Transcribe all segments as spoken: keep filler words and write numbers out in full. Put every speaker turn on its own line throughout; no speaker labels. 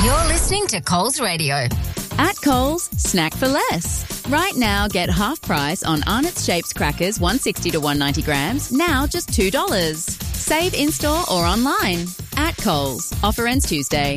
You're listening to Coles Radio.
At Coles, snack for less. Right now, get half price on Arnott's Shapes crackers, one sixty to one ninety grams, now just two dollars. Save in-store or online. At Coles. Offer ends Tuesday.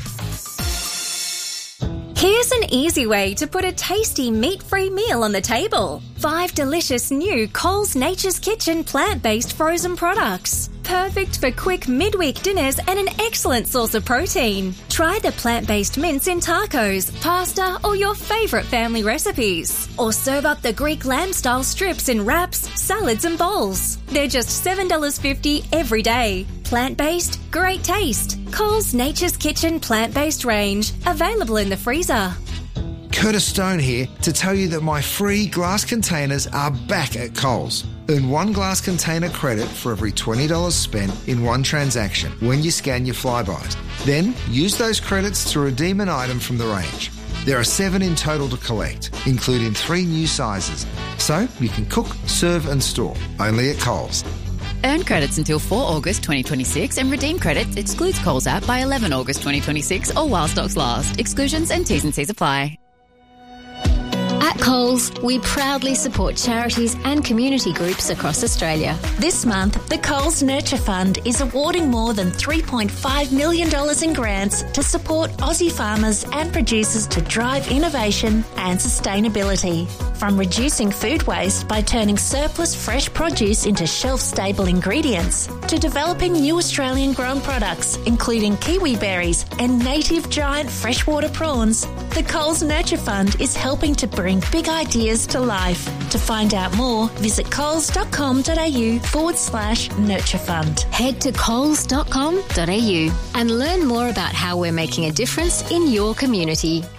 Here's an easy way to put a tasty meat-free meal on the table. Five delicious new Coles Nature's Kitchen plant-based frozen products. Perfect for quick midweek dinners and an excellent source of protein. Try the plant-based mince in tacos, pasta, or your favourite family recipes. Or serve up the Greek lamb-style strips in wraps, salads and bowls. They're just seven dollars fifty every day. Plant-based, great taste. Coles Nature's Kitchen plant-based range. Available in the freezer.
Curtis Stone here to tell you that my free glass containers are back at Coles. Earn one glass container credit for every twenty dollars spent in one transaction when you scan your Flybys. Then use those credits to redeem an item from the range. There are seven in total to collect, including three new sizes. So you can cook, serve and store. Only at Coles.
Earn credits until the fourth of August twenty twenty-six and redeem credits excludes Coles app by the eleventh of August twenty twenty-six or while stocks last. Exclusions and T's and C's apply.
At Coles, we proudly support charities and community groups across Australia.
This month, the Coles Nurture Fund is awarding more than three point five million dollars in grants to support Aussie farmers and producers to drive innovation and sustainability. From reducing food waste by turning surplus fresh produce into shelf-stable ingredients, to developing new Australian-grown products, including kiwi berries and native giant freshwater prawns, the Coles Nurture Fund is helping to bring big ideas to life. To find out more, visit coles.com.au forward slash nurture fund.
Head to coles dot com dot a u and learn more about how we're making a difference in your community.